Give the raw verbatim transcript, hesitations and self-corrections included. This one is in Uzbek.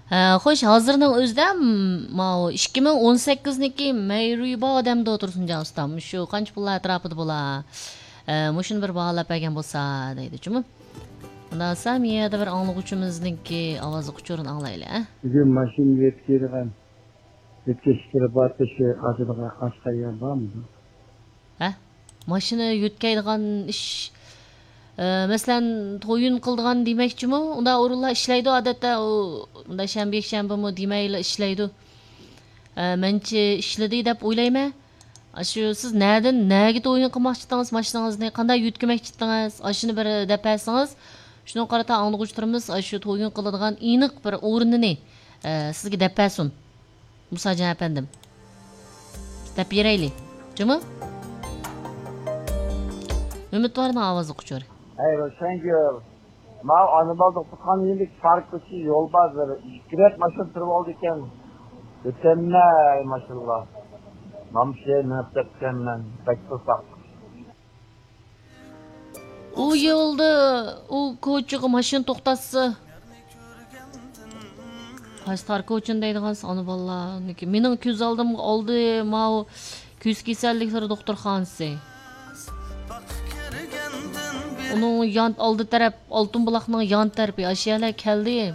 Ha, xo'sh, hozirning o'zida mau ikki ming o'n sakkizniki Mayriba odamda o'tirsin jon ustam. Shu qancha pullar atrofida bo'lar. Mushuni bir baholab bergan bo'lsa deydi, chumi? Bundan so'ng yana bir anglag'uchimizningki ovozi quchurini anglaylik, ha? Bugün maşin yetkiligen yetkişleri batışı acılığa kaçtayan var mı? Ha? Mashina yutkaydigan ish masalan to'yin qildigan demakchimi? Unda o'rinlar ishlaydi odatda u unda shanba shanbami demaylar ishlaydi. Menchi ishladi deb o'ylayman. Shu siz nereden nerga to'yin qilmoqchi edingiz, mashinangizni qanday yutkamoqchi edingiz? Ashuni bir deb bersangiz, shuni qarata anglag'uchilarimiz shu to'yin qiladigan aniq bir o'rnini sizga deb bersin. Musajan apandim. Deb beraylik. Jimi? Ümitvarning ovozi quchur. Hayır, çünkü ma anıbalda tutan yedik farklısı yol bazıları. İkiret maşın tırı oldu iken ötemle maşallah. Namşe ne yapacağım ben beklesak. U yo'lda u ko'chaga mashina to'xtatsa Qaysi ko'chin deydigan soni bolalarniki. Mening ko'z oldimga oldi mau ko'z kasalliklari doktorxonasi. Onun yan oldi taraf Oltin buloqning yan tarafi ashiyalar keldi.